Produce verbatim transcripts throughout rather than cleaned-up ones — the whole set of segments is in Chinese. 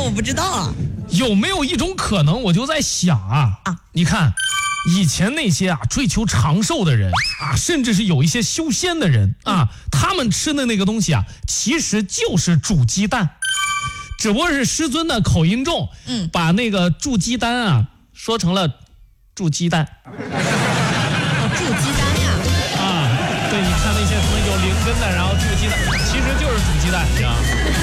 我不知道啊。 有没有一种可能，我就在想啊啊，你看。以前那些啊追求长寿的人啊，甚至是有一些修仙的人啊，他们吃的那个东西啊，其实就是煮鸡蛋，只不过是师尊的口音重，嗯，把那个煮鸡蛋啊说成了煮鸡蛋。 哦，煮鸡蛋呀！ 啊，对，你看那些什么有灵根的，然后煮鸡蛋，其实就是煮鸡蛋，你知道吗？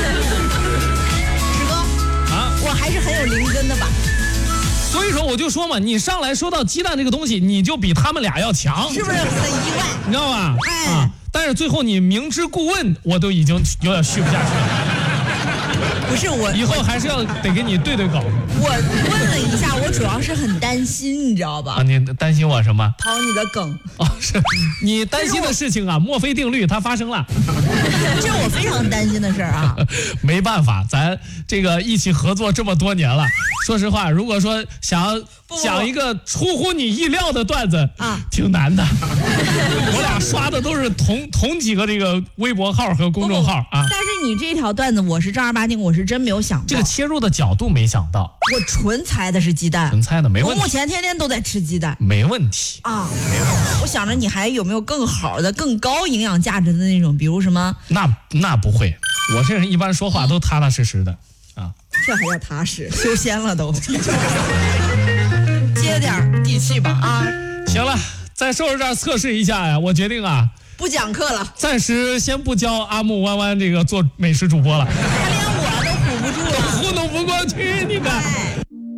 师哥啊，我还是很有灵根的吧。 所以说我就说嘛，你上来说到鸡蛋这个东西，你就比他们俩要强， 是不是很意外？ 你知道吧？ 哎、 啊，但是最后你明知故问，我都已经有点续不下去了。 不是我， 以后还是要得给你对对稿。 我问了一下，我主要是很担心，你知道吧？ 啊，你担心我什么？ 刨你的梗。 哦，是你担心的事情啊，墨菲定律它发生了。 这是我非常担心的事儿啊。 没办法，咱这个一起合作这么多年了，说实话，如果说想要讲一个出乎你意料的段子啊，挺难的。我俩刷的都是同同几个这个微博号和公众号啊。 但是你这条段子，我是正儿八经，我是真没有想到这个切入的角度没想到。 我纯猜的是鸡蛋， 纯猜的没问题。 我目前天天都在吃鸡蛋， 没问题啊。我想着你还有没有更好的、更高营养价值的那种，比如什么？ 那那不会，我这人一般说话都踏踏实实的啊。 这还要踏实，修仙了都。接点地气吧啊！ 行了，在瘦瘦这儿测试一下呀，我决定啊， 不讲课了， 暂时先不教阿木弯弯这个做美食主播了。 他连我都唬不住了， 糊弄不过去，你看。